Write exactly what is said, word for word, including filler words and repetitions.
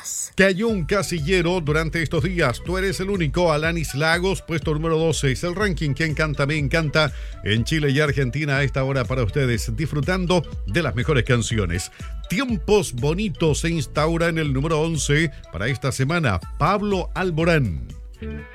Dios. Cayó un casillero durante estos días. Tú eres el único. Alanis Lagos, puesto número doce. Es el ranking que encanta, me encanta. En Chile y Argentina a esta hora para ustedes, disfrutando de las mejores canciones. Tiempos Bonitos se instaura en el número once para esta semana. Pablo Alborán.